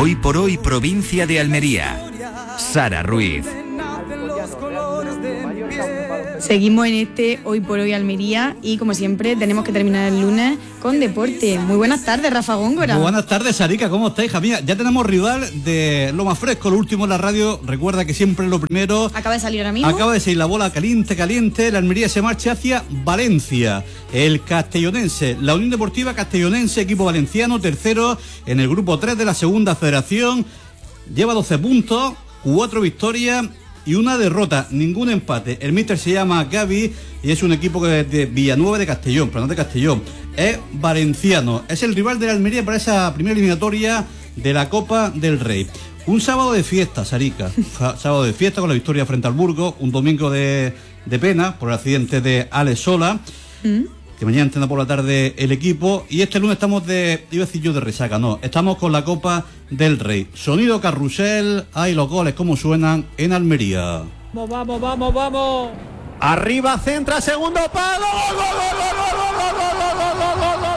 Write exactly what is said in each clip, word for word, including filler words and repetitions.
Hoy por hoy, provincia de Almería. Sara Ruiz. Seguimos en este Hoy por Hoy Almería y como siempre tenemos que terminar el lunes con deporte. Muy buenas tardes, Rafa Góngora. Muy buenas tardes, Sarica, ¿cómo estáis, hija mía? Ya tenemos rival de lo más fresco, lo último en la radio. Recuerda que siempre es lo primero. Acaba de salir ahora mismo. Acaba de salir la bola caliente, caliente. La Almería se marcha hacia Valencia. El castellonense, la Unión Deportiva Castellonense, equipo valenciano, tercero en el grupo tres de la segunda federación. Lleva doce puntos, cuatro victorias y una derrota, ningún empate. El míster se llama Gaby y es un equipo que es de Villanueva de Castellón, pero no de Castellón, es valenciano. Es el rival de la Almería para esa primera eliminatoria de la Copa del Rey. Un sábado de fiesta, Sarica. Sábado de fiesta con la victoria frente al Burgos. Un domingo de, de pena por el accidente de Alex Sola. ¿Mm? Que mañana entrena por la tarde el equipo. Y este lunes estamos de, iba a decir yo de resaca, no, estamos con la Copa del Rey. Sonido carrusel, hay los goles como suenan en Almería. Vamos, vamos, vamos, vamos. Arriba, centra, segundo palo. ¡Gol, gol, gol, gol, gol, gol, gol, gol, gol, gol, gol, gol,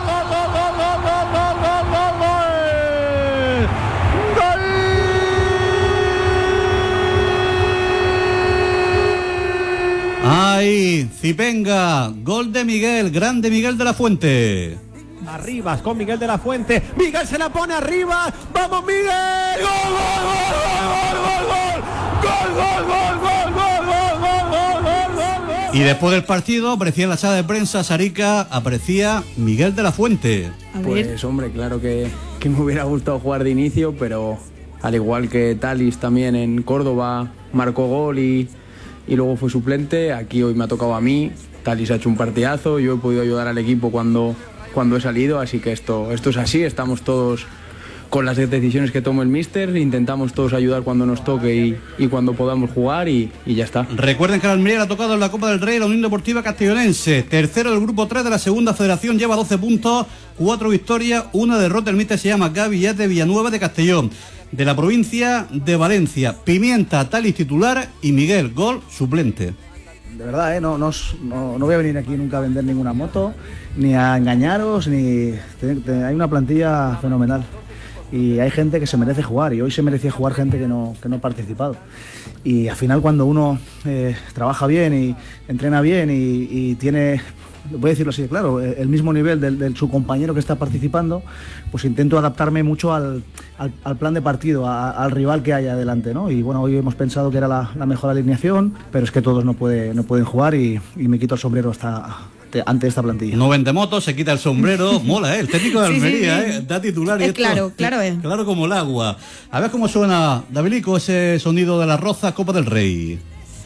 ¡Ay! Cipenga, gol de Miguel, grande Miguel de la Fuente. Arriba con Miguel de la Fuente. Miguel se la pone arriba. ¡Vamos, Miguel! ¡Gol, gol, gol, gol, gol, gol! ¡Gol, gol, gol, gol, gol, gol, gol, gol, gol! Y después del partido aparecía en la sala de prensa, Sarica, aparecía Miguel de la Fuente. Pues hombre, claro que, que me hubiera gustado jugar de inicio, pero al igual que Talis también en Córdoba marcó gol y... y luego fue suplente. Aquí hoy me ha tocado a mí. Talis ha hecho un partidazo, yo he podido ayudar al equipo cuando, cuando he salido, así que esto, esto es así. Estamos todos con las decisiones que tome el míster, intentamos todos ayudar cuando nos toque y, y cuando podamos jugar y, y ya está. Recuerden que la Almería le ha tocado en la Copa del Rey la Unión Deportiva Castellonense, tercero del grupo tres de la segunda federación, lleva doce puntos, cuatro victorias, una derrota. El míster se llama Gaby y es de Villanueva de Castellón, de la provincia de Valencia. Pimienta, Talis titular y Miguel, gol suplente. De verdad, ¿eh? no, no, no, no voy a venir aquí nunca a vender ninguna moto, ni a engañaros, ni te, te, hay una plantilla fenomenal y hay gente que se merece jugar y hoy se merecía jugar gente que no, que no ha participado. Y al final cuando uno eh, trabaja bien y entrena bien y, y tiene... voy a decirlo así, claro, el mismo nivel del, del su compañero que está participando, pues intento adaptarme mucho al, al, al plan de partido, a, al rival que haya adelante, ¿no? Y bueno, hoy hemos pensado que era la, la mejor alineación, pero es que todos no, puede, no pueden jugar y, y me quito el sombrero hasta ante esta plantilla. No vende motos, se quita el sombrero, mola, ¿eh? El técnico de Almería, sí, sí, sí. ¿eh? Da titular y es esto, claro, claro es. Claro como el agua. A ver cómo suena, Davilico, ese sonido de la Roza, Copa del Rey.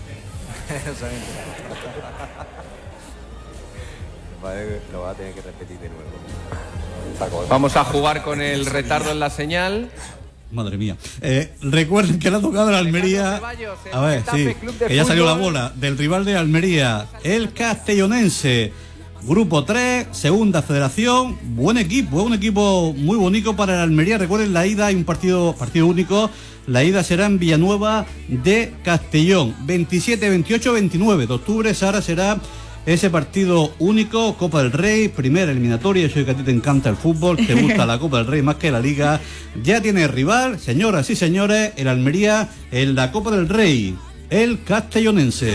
Lo va a tener que repetir de nuevo. Vamos a jugar con el retardo en la señal. Madre mía. Eh, recuerden que le ha tocado la Almería. A ver, sí, que ya salió la bola del rival de Almería, el castellonense. Grupo tres, segunda federación. Buen equipo, un equipo muy bonito para la Almería. Recuerden, la ida hay un partido, partido único. La ida será en Villanueva de Castellón. veintisiete, veintiocho, veintinueve de octubre. Sara, será ese partido único, Copa del Rey, primera eliminatoria. Yo sé que a ti te encanta el fútbol, te gusta la Copa del Rey más que la Liga. Ya tiene rival, señoras y señores, el Almería en la Copa del Rey, el castellonense.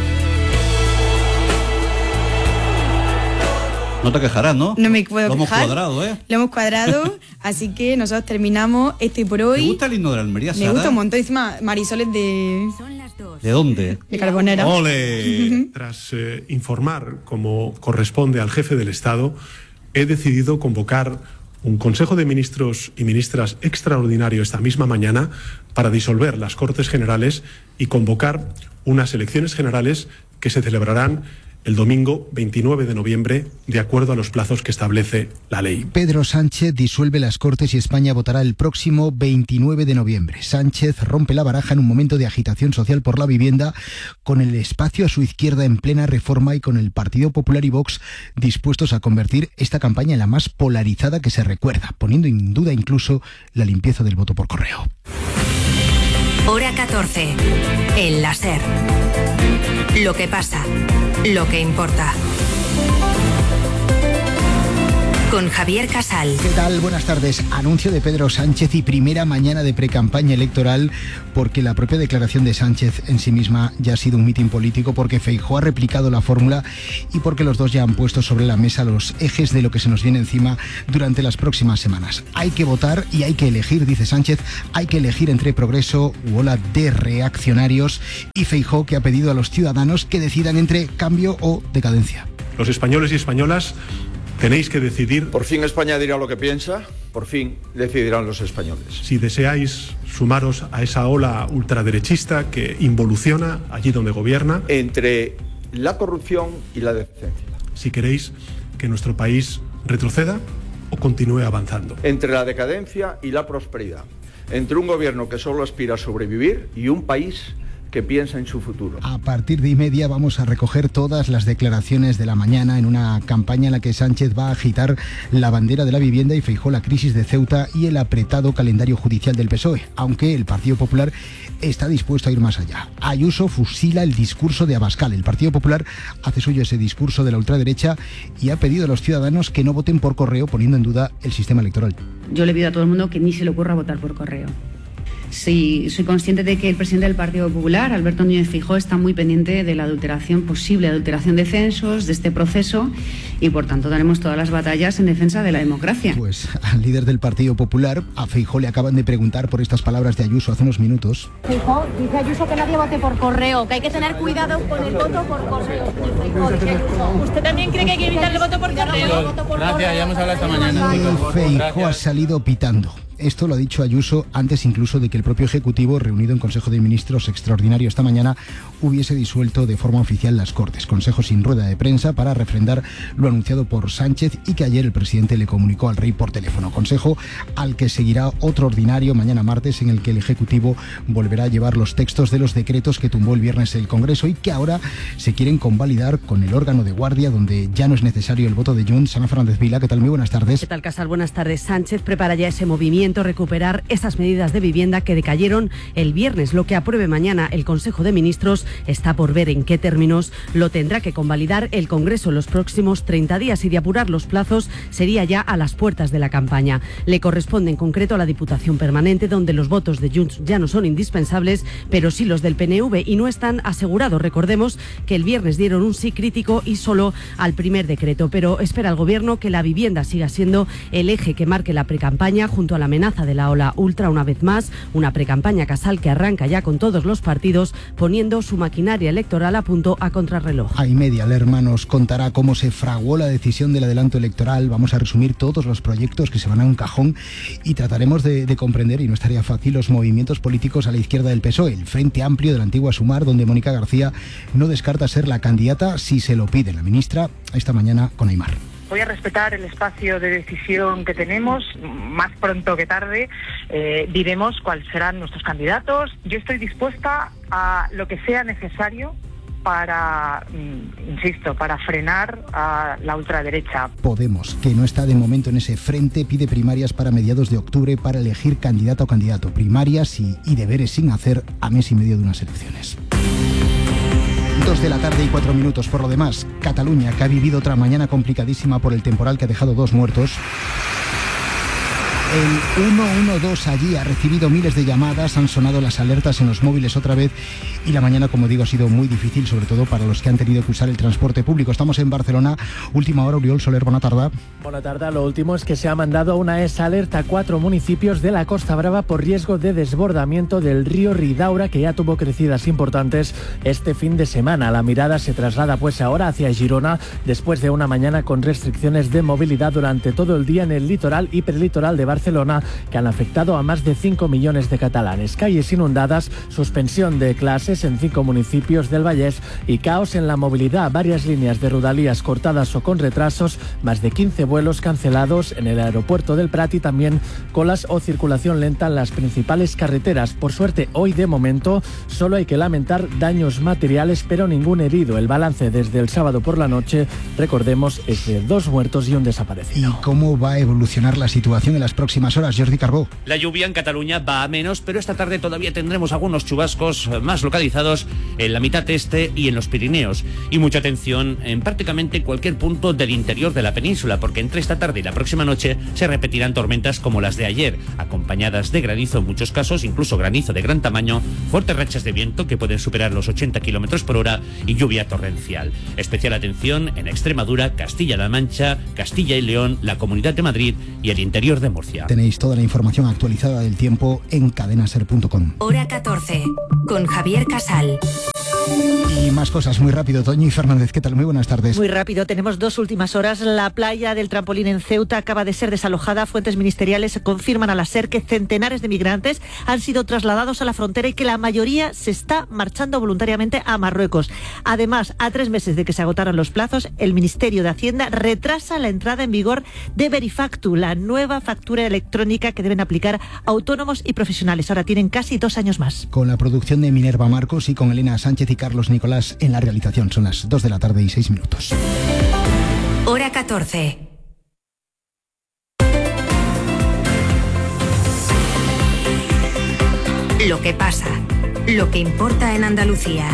No te quejarás, ¿no? No me puedo Lo hemos quejar. cuadrado, ¿eh? Lo hemos cuadrado, así que nosotros terminamos esto y por hoy. ¿Te gusta el himno de la Almería, Sara? Me gusta un montón. Encima, Marisol es de... ¿De dónde? De Carbonera. ¡Ole! Tras eh, informar, como corresponde al jefe del Estado, he decidido convocar un Consejo de Ministros y Ministras extraordinario esta misma mañana para disolver las Cortes Generales y convocar unas elecciones generales que se celebrarán el domingo veintinueve de noviembre, de acuerdo a los plazos que establece la ley. Pedro Sánchez disuelve las Cortes y España votará el próximo veintinueve de noviembre. Sánchez rompe la baraja en un momento de agitación social por la vivienda, con el espacio a su izquierda en plena reforma y con el Partido Popular y Vox dispuestos a convertir esta campaña en la más polarizada que se recuerda, poniendo en duda incluso la limpieza del voto por correo. Hora catorce. El láser. Lo que pasa. Lo que importa. con Javier Casal. ¿Qué tal? Buenas tardes. Anuncio de Pedro Sánchez y primera mañana de precampaña electoral, porque la propia declaración de Sánchez en sí misma ya ha sido un mitin político, porque Feijóo ha replicado la fórmula y porque los dos ya han puesto sobre la mesa los ejes de lo que se nos viene encima durante las próximas semanas. Hay que votar y hay que elegir, dice Sánchez, hay que elegir entre progreso u ola de reaccionarios, y Feijóo, que ha pedido a los ciudadanos que decidan entre cambio o decadencia. Los españoles y españolas tenéis que decidir. Por fin España dirá lo que piensa, por fin decidirán los españoles. Si deseáis sumaros a esa ola ultraderechista que involuciona allí donde gobierna. Entre la corrupción y la decencia. Si queréis que nuestro país retroceda o continúe avanzando. Entre la decadencia y la prosperidad. Entre un gobierno que solo aspira a sobrevivir y un país que piensa en su futuro. A partir de y media vamos a recoger todas las declaraciones de la mañana en una campaña en la que Sánchez va a agitar la bandera de la vivienda y Feijóo la crisis de Ceuta y el apretado calendario judicial del P S O E, aunque el Partido Popular está dispuesto a ir más allá. Ayuso fusila el discurso de Abascal. El Partido Popular hace suyo ese discurso de la ultraderecha y ha pedido a los ciudadanos que no voten por correo, poniendo en duda el sistema electoral. Yo le pido a todo el mundo que ni se le ocurra votar por correo. Sí, soy consciente de que el presidente del Partido Popular, Alberto Núñez Feijóo, está muy pendiente de la adulteración, posible adulteración de censos, de este proceso, y por tanto daremos todas las batallas en defensa de la democracia. Pues al líder del Partido Popular, a Feijóo, le acaban de preguntar por estas palabras de Ayuso hace unos minutos. Feijóo, dice Ayuso que nadie vote por correo, que hay que tener cuidado con el voto por correo. ¿Usted también cree que hay que evitar el voto por correo? Gracias, ya hemos hablado esta mañana. Feijóo ha salido pitando. Esto lo ha dicho Ayuso antes incluso de que el propio Ejecutivo, reunido en Consejo de Ministros extraordinario esta mañana, hubiese disuelto de forma oficial las Cortes. Consejo sin rueda de prensa para refrendar lo anunciado por Sánchez y que ayer el presidente le comunicó al rey por teléfono. Consejo al que seguirá otro ordinario mañana martes, en el que el Ejecutivo volverá a llevar los textos de los decretos que tumbó el viernes el Congreso y que ahora se quieren convalidar con el órgano de guardia, donde ya no es necesario el voto de Junts. Ana Fernández Vila, ¿qué tal? Muy buenas tardes. ¿Qué tal, Casal? Buenas tardes. Sánchez prepara ya ese movimiento, recuperar esas medidas de vivienda que decayeron el viernes. Lo que apruebe mañana el Consejo de Ministros está por ver en qué términos. Lo tendrá que convalidar el Congreso en los próximos treinta días y de apurar los plazos sería ya a las puertas de la campaña. Le corresponde en concreto a la Diputación Permanente, donde los votos de Junts ya no son indispensables, pero sí los del P N V, y no están asegurados. Recordemos que el viernes dieron un sí crítico y solo al primer decreto, pero espera el Gobierno que la vivienda siga siendo el eje que marque la precampaña junto a la amenaza de la ola ultra una vez más, una precampaña, Casal, que arranca ya con todos los partidos poniendo su maquinaria electoral a punto a contrarreloj. A y media, Lerma nos contará cómo se fraguó la decisión del adelanto electoral. Vamos a resumir todos los proyectos que se van a un cajón y trataremos de, de comprender, y no estaría fácil, los movimientos políticos a la izquierda del P S O E, el Frente Amplio de la antigua Sumar, donde Mónica García no descarta ser la candidata si se lo pide la ministra esta mañana con Aimar. Voy a respetar el espacio de decisión que tenemos. Más pronto que tarde eh, diremos cuáles serán nuestros candidatos. Yo estoy dispuesta a lo que sea necesario para, insisto, para frenar a la ultraderecha. Podemos, que no está de momento en ese frente, pide primarias para mediados de octubre para elegir candidata o candidato. Primarias y, y deberes sin hacer a mes y medio de unas elecciones. Dos de la tarde y cuatro minutos. Por lo demás, Cataluña, que ha vivido otra mañana complicadísima por el temporal que ha dejado dos muertos. El uno uno dos allí ha recibido miles de llamadas, han sonado las alertas en los móviles otra vez y la mañana, como digo, ha sido muy difícil, sobre todo para los que han tenido que usar el transporte público. Estamos en Barcelona, última hora. Oriol Soler, buena tarde. Buena tarde. Lo último es que se ha mandado una E S alerta a cuatro municipios de la Costa Brava por riesgo de desbordamiento del río Ridaura, que ya tuvo crecidas importantes este fin de semana. La mirada se traslada pues ahora hacia Girona, después de una mañana con restricciones de movilidad durante todo el día en el litoral y prelitoral de Barcelona, Barcelona, que han afectado a más de cinco millones de catalanes. Calles inundadas, suspensión de clases en cinco municipios del Vallès y caos en la movilidad. Varias líneas de Rodalies cortadas o con retrasos, más de quince vuelos cancelados en el aeropuerto del Prat y también colas o circulación lenta en las principales carreteras. Por suerte, hoy de momento solo hay que lamentar daños materiales, pero ningún herido. El balance desde el sábado por la noche, recordemos, es de dos muertos y un desaparecido. ¿Y cómo va a evolucionar la situación en las próximas próximas horas. Jordi Carbó. La lluvia en Cataluña va a menos, pero esta tarde todavía tendremos algunos chubascos más localizados en la mitad este y en los Pirineos. Y mucha atención en prácticamente cualquier punto del interior de la península, porque entre esta tarde y la próxima noche se repetirán tormentas como las de ayer, acompañadas de granizo en muchos casos, incluso granizo de gran tamaño, fuertes rachas de viento que pueden superar los ochenta kilómetros por hora y lluvia torrencial. Especial atención en Extremadura, Castilla-La Mancha, Castilla y León, la Comunidad de Madrid y el interior de Murcia. Tenéis toda la información actualizada del tiempo en cadenaser punto com. Hora catorce, con Javier Casal. Y más cosas muy rápido. Toñi Fernández, ¿qué tal? Muy buenas tardes. Muy rápido, tenemos dos últimas horas. La playa del Trampolín en Ceuta acaba de ser desalojada. Fuentes ministeriales confirman a la SER que centenares de migrantes han sido trasladados a la frontera y que la mayoría se está marchando voluntariamente a Marruecos. Además, a tres meses de que se agotaron los plazos, el Ministerio de Hacienda retrasa la entrada en vigor de Verifactu, la nueva factura electrónica que deben aplicar autónomos y profesionales. Ahora tienen casi dos años más. Con la producción de Minerva Marcos y con Elena Sánchez y Carlos Nicolás en la realización. Son las dos de la tarde y seis minutos. Hora catorce. Lo que pasa, lo que importa en Andalucía.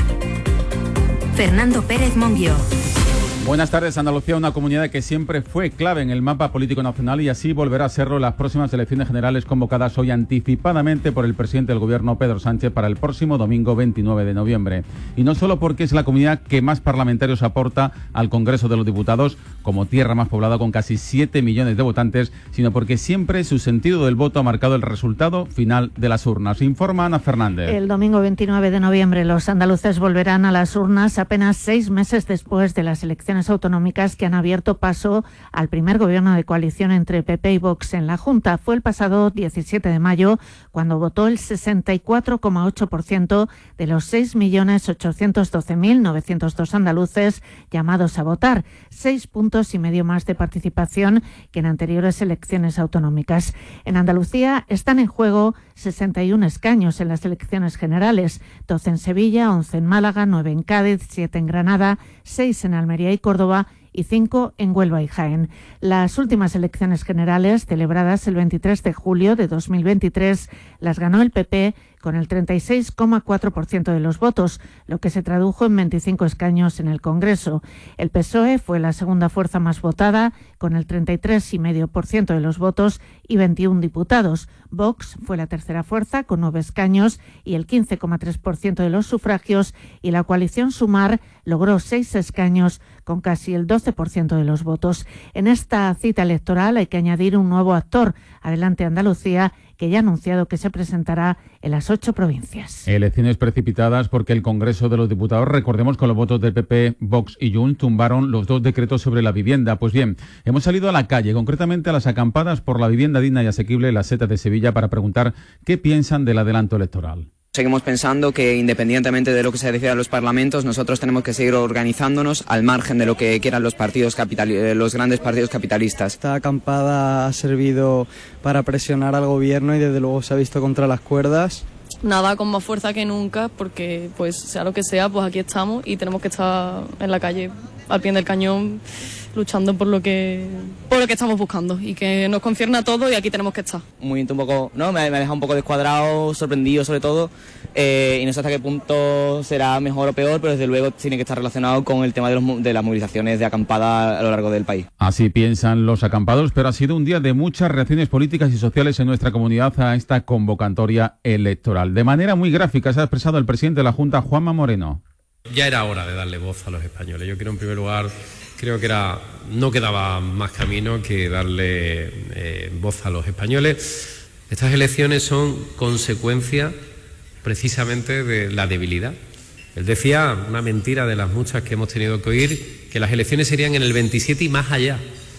Fernando Pérez Monguió. Buenas tardes. Andalucía, una comunidad que siempre fue clave en el mapa político nacional y así volverá a serlo en las próximas elecciones generales convocadas hoy anticipadamente por el presidente del gobierno, Pedro Sánchez, para el próximo domingo veintinueve de noviembre. Y no solo porque es la comunidad que más parlamentarios aporta al Congreso de los Diputados, como tierra más poblada con casi siete millones de votantes, sino porque siempre su sentido del voto ha marcado el resultado final de las urnas. Informa Ana Fernández. El domingo veintinueve de noviembre los andaluces volverán a las urnas apenas seis meses después de las elecciones autonómicas que han abierto paso al primer gobierno de coalición entre P P y Vox en la Junta. Fue el pasado diecisiete de mayo cuando votó el sesenta y cuatro coma ocho por ciento de los seis millones ochocientos doce mil novecientos dos andaluces llamados a votar, seis puntos y medio más de participación que en anteriores elecciones autonómicas. En Andalucía están en juego sesenta y uno escaños en las elecciones generales, doce en Sevilla, once en Málaga, nueve en Cádiz, siete en Granada, seis en Almería y Córdoba y cinco en Huelva y Jaén. Las últimas elecciones generales, celebradas el veintitrés de julio de dos mil veintitrés, las ganó el P P con el treinta y seis coma cuatro por ciento de los votos, lo que se tradujo en veinticinco escaños en el Congreso. El P S O E fue la segunda fuerza más votada, con el treinta y tres coma cinco por ciento de los votos y veintiún diputados. Vox fue la tercera fuerza, con nueve escaños y el quince coma tres por ciento de los sufragios, y la coalición Sumar logró seis escaños, con casi el doce por ciento de los votos. En esta cita electoral hay que añadir un nuevo actor, Adelante Andalucía, que ya ha anunciado que se presentará en las ocho provincias. Elecciones precipitadas porque el Congreso de los Diputados, recordemos, con los votos del P P, Vox y Junts, tumbaron los dos decretos sobre la vivienda. Pues bien, hemos salido a la calle, concretamente a las acampadas por la vivienda digna y asequible en las setas de Sevilla, para preguntar qué piensan del adelanto electoral. Seguimos pensando que independientemente de lo que se decida en los parlamentos, nosotros tenemos que seguir organizándonos al margen de lo que quieran los partidos capitali- los grandes partidos capitalistas. Esta acampada ha servido para presionar al gobierno y desde luego se ha visto contra las cuerdas. Nada, con más fuerza que nunca, porque pues sea lo que sea, pues aquí estamos y tenemos que estar en la calle, al pie del cañón, luchando por lo que por lo que estamos buscando y que nos concierne a todos, y aquí tenemos que estar. Un movimiento un poco, no, me, me ha dejado un poco descuadrado, sorprendido sobre todo, eh, y no sé hasta qué punto será mejor o peor, pero desde luego tiene que estar relacionado con el tema de, los, de las movilizaciones de acampada a lo largo del país. Así piensan los acampados, pero ha sido un día de muchas reacciones políticas y sociales en nuestra comunidad a esta convocatoria electoral. De manera muy gráfica se ha expresado el presidente de la Junta, Juanma Moreno. Ya era hora de darle voz a los españoles. Yo quiero, en primer lugar, creo que era no quedaba más camino que darle eh, voz a los españoles. Estas elecciones son consecuencia precisamente de la debilidad. Él decía, una mentira de las muchas que hemos tenido que oír, que las elecciones serían en el veintisiete y más allá.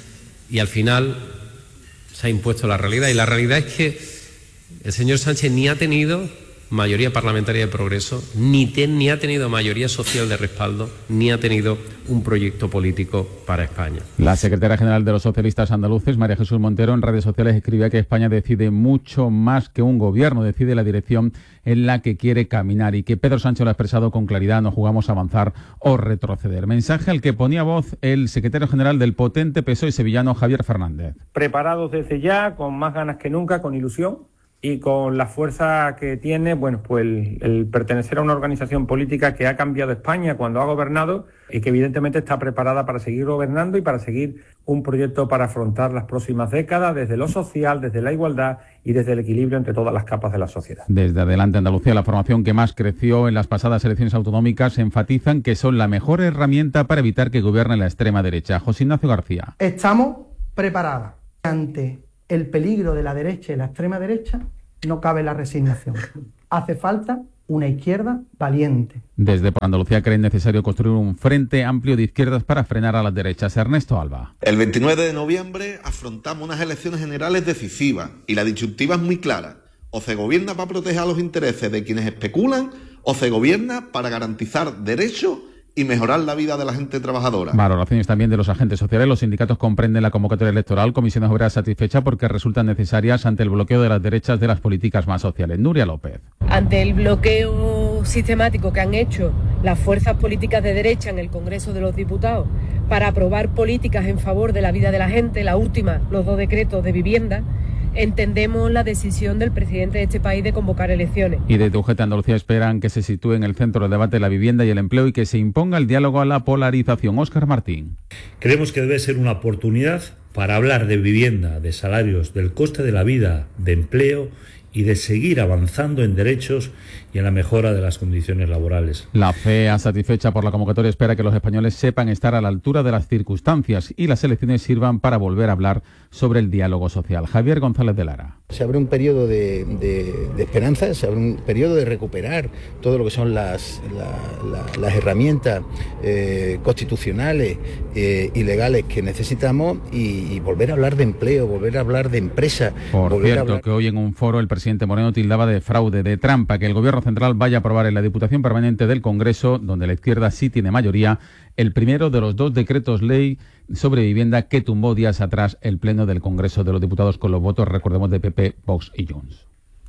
Y al final se ha impuesto la realidad. Y la realidad es que el señor Sánchez ni ha tenido mayoría parlamentaria de progreso, ni, te, ni ha tenido mayoría social de respaldo, ni ha tenido un proyecto político para España. La secretaria general de los socialistas andaluces, María Jesús Montero, en redes sociales escribía que España decide mucho más que un gobierno, decide la dirección en la que quiere caminar y que Pedro Sánchez lo ha expresado con claridad: no jugamos a avanzar o retroceder. Mensaje al que ponía voz el secretario general del potente P S O E sevillano, Javier Fernández. Preparados desde ya, con más ganas que nunca, con ilusión y con la fuerza que tiene, bueno, pues el, el pertenecer a una organización política que ha cambiado España cuando ha gobernado y que evidentemente está preparada para seguir gobernando y para seguir un proyecto para afrontar las próximas décadas desde lo social, desde la igualdad y desde el equilibrio entre todas las capas de la sociedad. Desde Adelante Andalucía, la formación que más creció en las pasadas elecciones autonómicas, enfatizan que son la mejor herramienta para evitar que gobierne la extrema derecha. José Ignacio García. Estamos preparadas ante el peligro de la derecha y la extrema derecha. No cabe la resignación. Hace falta una izquierda valiente. Desde Por Andalucía creen necesario construir un frente amplio de izquierdas para frenar a las derechas. Ernesto Alba. El veintinueve de noviembre afrontamos unas elecciones generales decisivas y la disyuntiva es muy clara. O se gobierna para proteger a los intereses de quienes especulan o se gobierna para garantizar derechos y mejorar la vida de la gente trabajadora. Valoraciones también de los agentes sociales. Los sindicatos comprenden la convocatoria electoral. Comisiones Obreras satisfecha porque resultan necesarias ante el bloqueo de las derechas de las políticas más sociales. Nuria López. Ante el bloqueo sistemático que han hecho las fuerzas políticas de derecha en el Congreso de los Diputados para aprobar políticas en favor de la vida de la gente, la última, los dos decretos de vivienda, entendemos la decisión del presidente de este país de convocar elecciones. Y desde U G T Andalucía esperan que se sitúe en el centro del debate la vivienda y el empleo y que se imponga el diálogo a la polarización. Óscar Martín. Creemos que debe ser una oportunidad para hablar de vivienda, de salarios, del coste de la vida, de empleo y de seguir avanzando en derechos y en la mejora de las condiciones laborales. La F E A, satisfecha por la convocatoria, espera que los españoles sepan estar a la altura de las circunstancias y las elecciones sirvan para volver a hablar sobre el diálogo social. Javier González de Lara. Se abre un periodo de, de, de esperanza, se abre un periodo de recuperar todo lo que son las, la, la, las herramientas eh, constitucionales eh, y legales que necesitamos y, y volver a hablar de empleo, volver a hablar de empresa. Por volver cierto, a hablar... que hoy en un foro el presidente Moreno tildaba de fraude, de trampa, que el Gobierno central vaya a aprobar en la Diputación Permanente del Congreso, donde la izquierda sí tiene mayoría, el primero de los dos decretos ley sobre vivienda que tumbó días atrás el Pleno del Congreso de los Diputados con los votos, recordemos, de P P, Vox y Junts.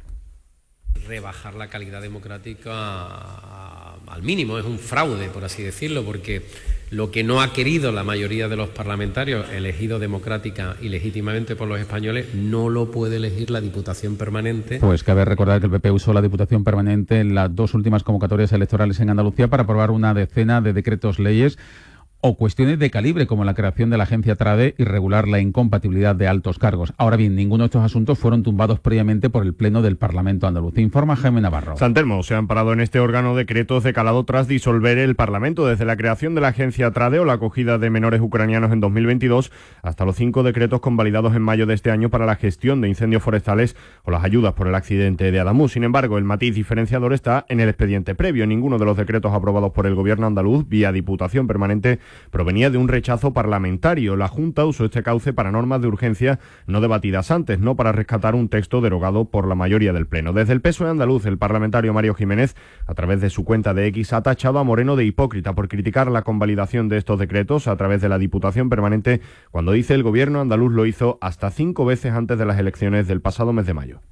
Rebajar la calidad democrática al mínimo, es un fraude, por así decirlo, porque lo que no ha querido la mayoría de los parlamentarios elegidos democrática y legítimamente por los españoles no lo puede elegir la Diputación Permanente. Pues cabe recordar que el P P usó la Diputación Permanente en las dos últimas convocatorias electorales en Andalucía para aprobar una decena de decretos leyes o cuestiones de calibre como la creación de la agencia TRADE y regular la incompatibilidad de altos cargos. Ahora bien, ninguno de estos asuntos fueron tumbados previamente por el Pleno del Parlamento andaluz. Informa Jaime Navarro. San Telmo se han parado en este órgano decretos de calado tras disolver el Parlamento, desde la creación de la agencia TRADE o la acogida de menores ucranianos en dos mil veintidós hasta los cinco decretos convalidados en mayo de este año para la gestión de incendios forestales o las ayudas por el accidente de Adamuz. Sin embargo, el matiz diferenciador está en el expediente previo. Ninguno de los decretos aprobados por el Gobierno andaluz vía Diputación Permanente provenía de un rechazo parlamentario. La Junta usó este cauce para normas de urgencia no debatidas antes, no para rescatar un texto derogado por la mayoría del Pleno. Desde el P S O E andaluz, el parlamentario Mario Jiménez, a través de su cuenta de X, ha tachado a Moreno de hipócrita por criticar la convalidación de estos decretos a través de la Diputación Permanente, cuando dice el Gobierno andaluz lo hizo hasta cinco veces antes de las elecciones del pasado mes de mayo.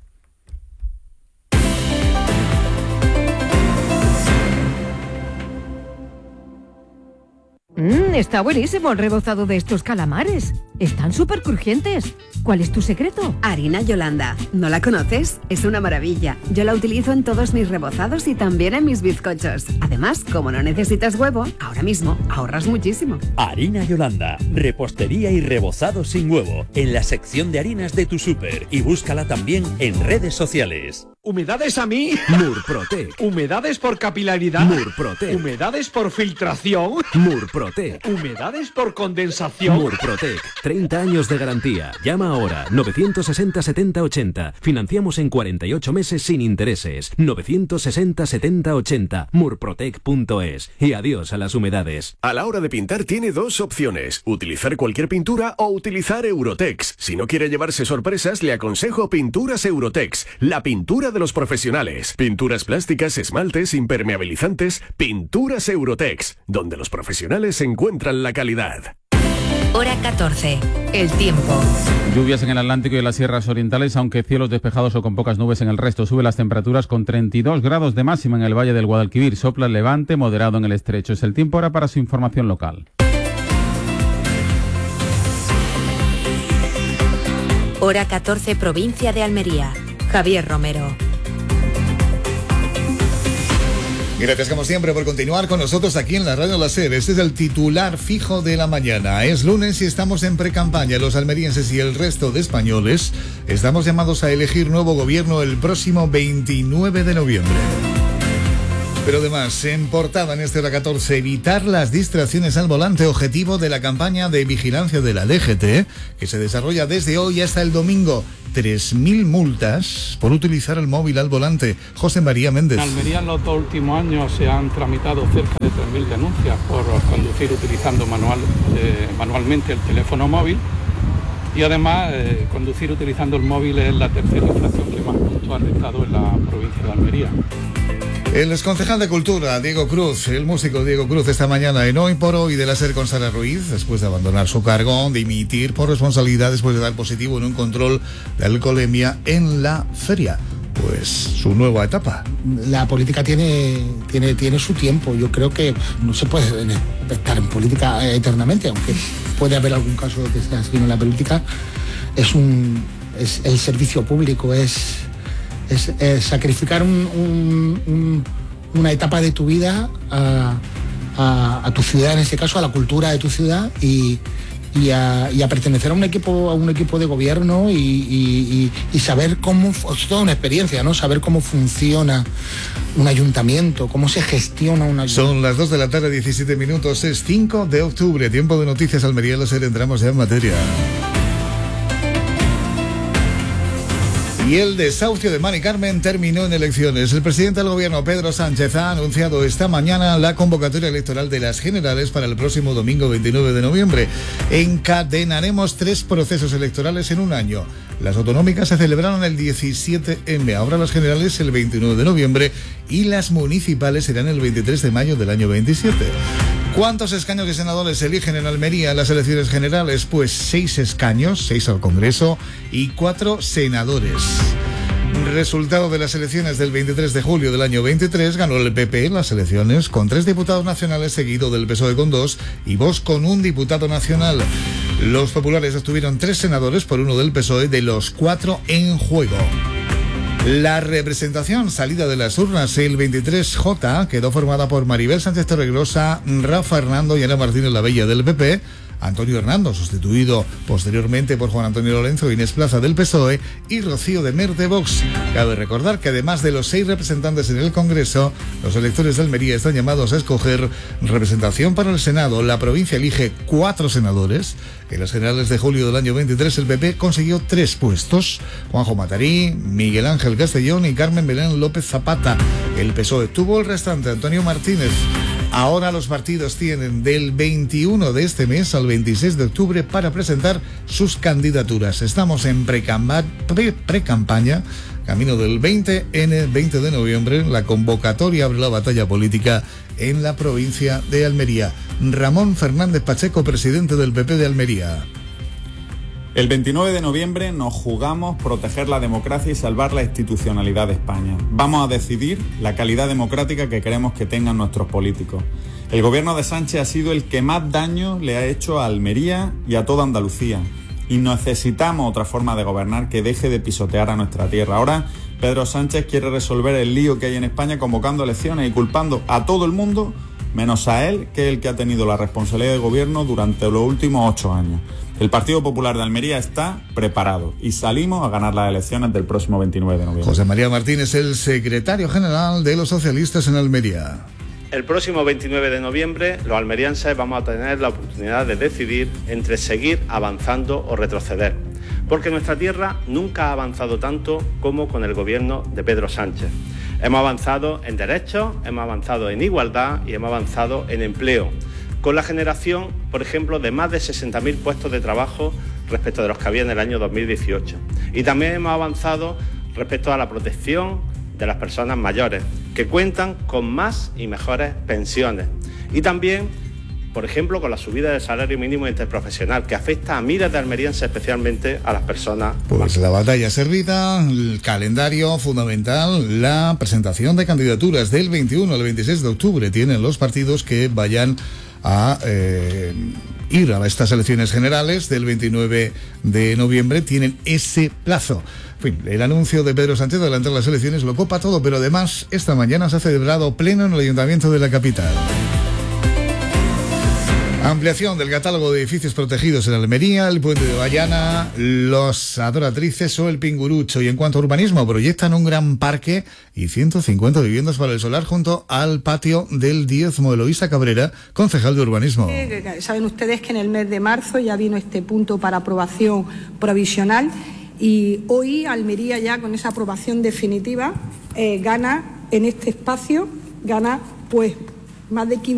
Mmm, está buenísimo el rebozado de estos calamares. Están súper crujientes. ¿Cuál es tu secreto? Harina Yolanda. ¿No la conoces? Es una maravilla. Yo la utilizo en todos mis rebozados y también en mis bizcochos. Además, como no necesitas huevo, ahora mismo ahorras muchísimo. Harina Yolanda. Repostería y rebozado sin huevo. En la sección de harinas de tu súper. Y búscala también en redes sociales. ¿Humedades a mí? Murprotec. ¿Humedades por capilaridad? Murprotec. ¿Humedades por filtración? Murprotec. ¿Humedades por condensación? Murprotec. treinta años de garantía. Llama ahora, novecientos sesenta setenta ochenta. Financiamos en cuarenta y ocho meses sin intereses. novecientos sesenta setenta ochenta. murprotec punto es. Y adiós a las humedades. A la hora de pintar tiene dos opciones: utilizar cualquier pintura o utilizar Eurotex. Si no quiere llevarse sorpresas, le aconsejo Pinturas Eurotex, la pintura de los profesionales. Pinturas plásticas, esmaltes, impermeabilizantes. Pinturas Eurotex, donde los profesionales encuentran la calidad. Hora catorce. El tiempo. Lluvias en el Atlántico y en las sierras orientales, aunque cielos despejados o con pocas nubes en el resto. Sube las temperaturas con treinta y dos grados de máxima en el Valle del Guadalquivir. Sopla el levante, moderado en el estrecho. Es el tiempo ahora para su información local. Hora catorce, provincia de Almería. Javier Romero. Gracias como siempre por continuar con nosotros aquí en la Radio La SER. Este es el titular fijo de la mañana. Es lunes y estamos en precampaña. Los almerienses y el resto de españoles estamos llamados a elegir nuevo gobierno el próximo veintinueve de noviembre. Pero además, en portada en este hora catorce, evitar las distracciones al volante, objetivo de la campaña de vigilancia de la D G T, que se desarrolla desde hoy hasta el domingo. tres mil multas por utilizar el móvil al volante. José María Méndez. En Almería en los dos últimos años se han tramitado cerca de tres mil denuncias por conducir utilizando manual, eh, manualmente el teléfono móvil. Y además, eh, conducir utilizando el móvil es la tercera infracción que más puntos ha restado en la provincia de Almería. El exconcejal de Cultura, Diego Cruz, el músico Diego Cruz, esta mañana en Hoy por Hoy de la SER con Sara Ruiz, después de abandonar su cargo, dimitir por responsabilidad después de dar positivo en un control de alcoholemia en la feria. Pues su nueva etapa. La política tiene, tiene, tiene su tiempo. Yo creo que no se puede estar en política eternamente, aunque puede haber algún caso de que sea así en la política. Es un es el servicio público, es Es, es sacrificar un, un, un, una etapa de tu vida a, a, a tu ciudad, en este caso a la cultura de tu ciudad y, y, a, y a pertenecer a un equipo a un equipo de gobierno y, y, y, y saber cómo, es toda una experiencia, ¿no? Saber cómo funciona un ayuntamiento, cómo se gestiona un ayuntamiento. Son las dos de la tarde, diecisiete minutos, es cinco de octubre, tiempo de noticias Almería La SER, entramos ya en materia. Y el desahucio de Mari Carmen terminó en elecciones. El presidente del gobierno, Pedro Sánchez, ha anunciado esta mañana la convocatoria electoral de las generales para el próximo domingo veintinueve de noviembre. Encadenaremos tres procesos electorales en un año. Las autonómicas se celebraron el diecisiete eme, ahora las generales el veintinueve de noviembre y las municipales serán el veintitrés de mayo del año veintisiete. ¿Cuántos escaños de senadores se eligen en Almería en las elecciones generales? Pues seis escaños, seis al Congreso y cuatro senadores. Resultado de las elecciones del veintitrés de julio del año veintitrés, ganó el P P las elecciones con tres diputados nacionales, seguido del P S O E con dos y Vox con un diputado nacional. Los populares obtuvieron tres senadores por uno del P S O E, de los cuatro en juego. La representación salida de las urnas el veintitrés J quedó formada por Maribel Sánchez Torregrosa, Rafa Hernando y Ana Martínez Lavella del P P, Antonio Hernando, sustituido posteriormente por Juan Antonio Lorenzo e Inés Plaza del P S O E, y Rocío de Mer de Vox. Cabe recordar que además de los seis representantes en el Congreso, los electores de Almería están llamados a escoger representación para el Senado. La provincia elige cuatro senadores. En las generales de julio del año veintitrés, el P P consiguió tres puestos: Juanjo Matarí, Miguel Ángel Castellón y Carmen Belén López Zapata. El P S O E tuvo el restante, Antonio Martínez. Ahora los partidos tienen del veintiuno de este mes al veintiséis de octubre para presentar sus candidaturas. Estamos en pre-campaña, pre- pre-campaña, camino del veinte ene, veinte de noviembre. La convocatoria abre la batalla política en la provincia de Almería. Ramón Fernández Pacheco, presidente del P P de Almería. El veintinueve de noviembre nos jugamos proteger la democracia y salvar la institucionalidad de España. Vamos a decidir la calidad democrática que queremos que tengan nuestros políticos. El gobierno de Sánchez ha sido el que más daño le ha hecho a Almería y a toda Andalucía. Y necesitamos otra forma de gobernar que deje de pisotear a nuestra tierra. Ahora Pedro Sánchez quiere resolver el lío que hay en España convocando elecciones y culpando a todo el mundo, menos a él, que es el que ha tenido la responsabilidad de gobierno durante los últimos ocho años. El Partido Popular de Almería está preparado y salimos a ganar las elecciones del próximo veintinueve de noviembre. José María Martínez, el secretario general de los socialistas en Almería. El próximo veintinueve de noviembre los almerienses vamos a tener la oportunidad de decidir entre seguir avanzando o retroceder, porque nuestra tierra nunca ha avanzado tanto como con el gobierno de Pedro Sánchez. Hemos avanzado en derechos, hemos avanzado en igualdad y hemos avanzado en empleo, con la generación, por ejemplo, de más de sesenta mil puestos de trabajo respecto de los que había en el año dos mil dieciocho. Y también hemos avanzado respecto a la protección de las personas mayores, que cuentan con más y mejores pensiones. Y también, por ejemplo, con la subida del salario mínimo interprofesional, que afecta a miles de almerienses, especialmente a las personas. Pues la batalla servida, el calendario fundamental, la presentación de candidaturas del veintiuno al veintiséis de octubre. Tienen los partidos que vayan a eh, ir a estas elecciones generales del veintinueve de noviembre, tienen ese plazo. En fin, el anuncio de Pedro Sánchez de adelantar las elecciones lo copa todo, pero además esta mañana se ha celebrado pleno en el Ayuntamiento de la capital. Ampliación del catálogo de edificios protegidos en Almería, el Puente de Bayana, los Adoratrices o el Pingurucho. Y en cuanto a urbanismo, proyectan un gran parque y ciento cincuenta viviendas para el solar junto al patio del Diezmo. Eloísa Cabrera, concejal de urbanismo. Eh, saben ustedes que en el mes de marzo ya vino este punto para aprobación provisional y hoy Almería ya con esa aprobación definitiva eh, gana en este espacio, gana pues más de quince